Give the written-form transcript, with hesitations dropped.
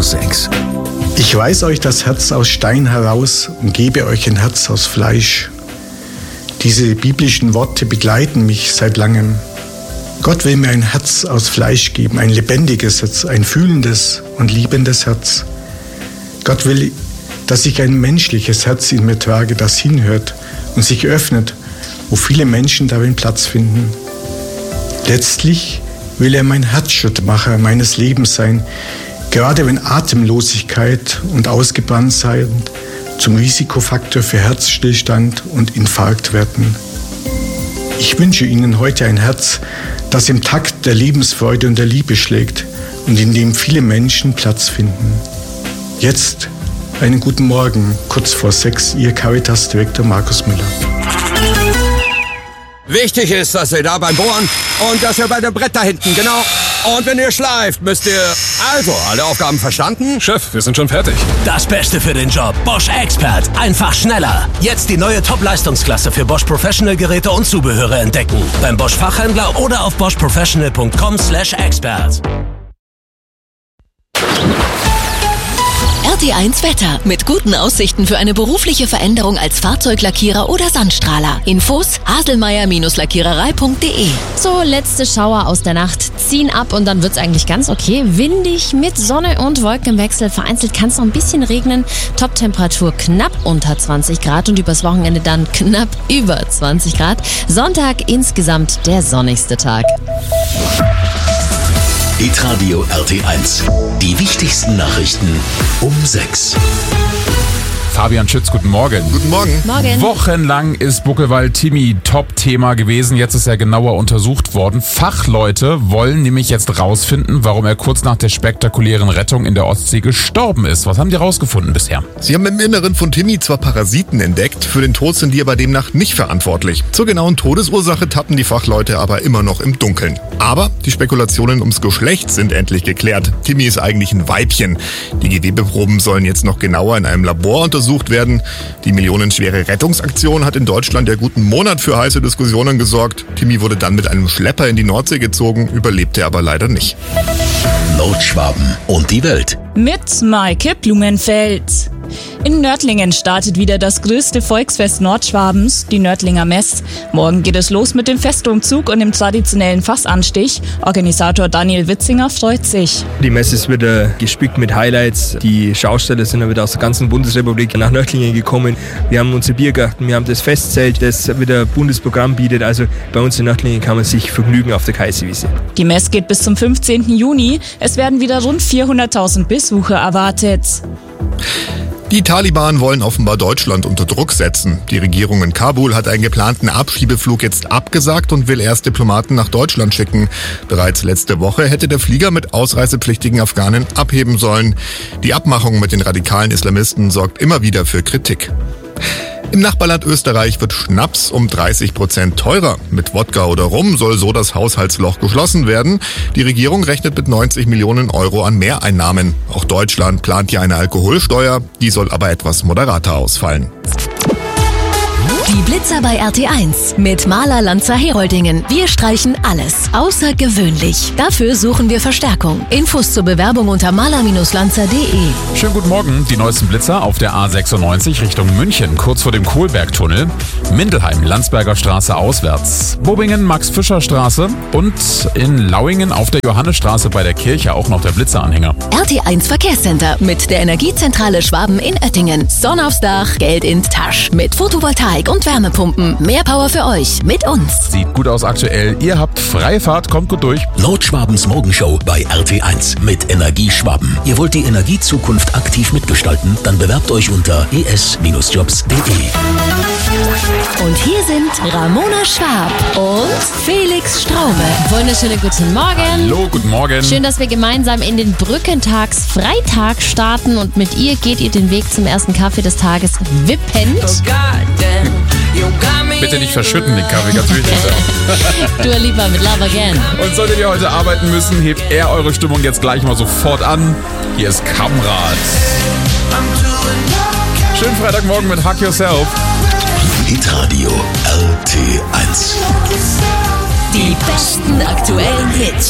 6. Ich reiß euch das Herz aus Stein heraus und gebe euch ein Herz aus Fleisch. Diese biblischen Worte begleiten mich seit langem. Gott will mir ein Herz aus Fleisch geben, ein lebendiges Herz, ein fühlendes und liebendes Herz. Gott will, dass ich ein menschliches Herz in mir trage, das hinhört und sich öffnet, wo viele Menschen darin Platz finden. Letztlich will er mein Herzschrittmacher meines Lebens sein, gerade wenn Atemlosigkeit und Ausgebranntheit zum Risikofaktor für Herzstillstand und Infarkt werden. Ich wünsche Ihnen heute ein Herz, das im Takt der Lebensfreude und der Liebe schlägt und in dem viele Menschen Platz finden. Jetzt einen guten Morgen, kurz vor 6, Ihr Caritas-Direktor Markus Müller. Wichtig ist, dass ihr da beim Bohren und dass ihr bei dem Brett da hinten, genau. Und wenn ihr schleift, müsst ihr... Also, alle Aufgaben verstanden? Chef, wir sind schon fertig. Das Beste für den Job. Bosch Expert. Einfach schneller. Jetzt die neue Top-Leistungsklasse für Bosch Professional-Geräte und Zubehöre entdecken. Beim Bosch Fachhändler oder auf boschprofessional.com/expert. RT1 Wetter mit guten Aussichten für eine berufliche Veränderung als Fahrzeuglackierer oder Sandstrahler. Infos haselmeier-lackiererei.de. So, letzte Schauer aus der Nacht ziehen ab und dann wird's eigentlich ganz okay. Windig mit Sonne und Wolkenwechsel. Vereinzelt kann es noch ein bisschen regnen. Toptemperatur knapp unter 20 Grad und übers Wochenende dann knapp über 20 Grad. Sonntag insgesamt der sonnigste Tag. Hitradio RT1. Die wichtigsten Nachrichten um 6. Fabian Schütz, guten Morgen. Guten Morgen. Morgen. Wochenlang ist Buckelwald-Timmy Top-Thema gewesen. Jetzt ist er genauer untersucht worden. Fachleute wollen nämlich jetzt rausfinden, warum er kurz nach der spektakulären Rettung in der Ostsee gestorben ist. Was haben die rausgefunden bisher? Sie haben im Inneren von Timmy zwar Parasiten entdeckt, für den Tod sind die aber demnach nicht verantwortlich. Zur genauen Todesursache tappen die Fachleute aber immer noch im Dunkeln. Aber die Spekulationen ums Geschlecht sind endlich geklärt. Timmy ist eigentlich ein Weibchen. Die Gewebeproben sollen jetzt noch genauer in einem Labor untersucht werden. Die millionenschwere Rettungsaktion hat in Deutschland ja guten Monat für heiße Diskussionen gesorgt. Timmy wurde dann mit einem Schlepper in die Nordsee gezogen, überlebte aber leider nicht. Nordschwaben und die Welt. Mit Maike Blumenfeld. In Nördlingen startet wieder das größte Volksfest Nordschwabens, die Nördlinger Mess. Morgen geht es los mit dem Festumzug und dem traditionellen Fassanstich. Organisator Daniel Witzinger freut sich. Die Messe ist wieder gespickt mit Highlights. Die Schausteller sind wieder aus der ganzen Bundesrepublik nach Nördlingen gekommen. Wir haben unsere Biergarten, wir haben das Festzelt, das wieder Bundesprogramm bietet. Also bei uns in Nördlingen kann man sich vergnügen auf der Kaiserwiese. Die Mess geht bis zum 15. Juni. Es werden wieder rund 400.000 Besucher erwartet. Die Taliban wollen offenbar Deutschland unter Druck setzen. Die Regierung in Kabul hat einen geplanten Abschiebeflug jetzt abgesagt und will erst Diplomaten nach Deutschland schicken. Bereits letzte Woche hätte der Flieger mit ausreisepflichtigen Afghanen abheben sollen. Die Abmachung mit den radikalen Islamisten sorgt immer wieder für Kritik. Im Nachbarland Österreich wird Schnaps um 30% teurer. Mit Wodka oder Rum soll so das Haushaltsloch geschlossen werden. Die Regierung rechnet mit 90 Millionen Euro an Mehreinnahmen. Auch Deutschland plant ja eine Alkoholsteuer. Die soll aber etwas moderater ausfallen. Die Blitzer bei RT1 mit Maler Lanzer Heroldingen. Wir streichen alles außergewöhnlich. Dafür suchen wir Verstärkung. Infos zur Bewerbung unter maler-lanzer.de. Schönen guten Morgen. Die neuesten Blitzer auf der A96 Richtung München, kurz vor dem Kohlbergtunnel. Mindelheim, Landsberger Straße auswärts. Bobingen, Max-Fischer-Straße und in Lauingen auf der Johannesstraße bei der Kirche auch noch der Blitzeranhänger. RT1 Verkehrscenter mit der Energiezentrale Schwaben in Oettingen. Sonne aufs Dach, Geld in Tasch. Mit Photovoltaik und Wärmepumpen. Mehr Power für euch mit uns. Sieht gut aus aktuell. Ihr habt freie Fahrt, kommt gut durch. Nordschwabens Morgenshow bei RT1 mit Energieschwaben. Ihr wollt die Energiezukunft aktiv mitgestalten? Dann bewerbt euch unter es-jobs.de. Und hier sind Ramona Schwab und Felix Straube. Wunderschönen guten Morgen. Hallo, guten Morgen. Schön, dass wir gemeinsam in den Brückentagsfreitag starten und mit ihr geht ihr den Weg zum ersten Kaffee des Tages wippend. Bitte nicht verschütten den Kaffee, ganz wichtig. Dua Lipa mit Love Again. Und solltet ihr heute arbeiten müssen, hebt er eure Stimmung jetzt gleich mal sofort an. Hier ist Kamrat. Schönen Freitagmorgen mit Hug Yourself. Hitradio RT1. Die besten aktuellen Hits.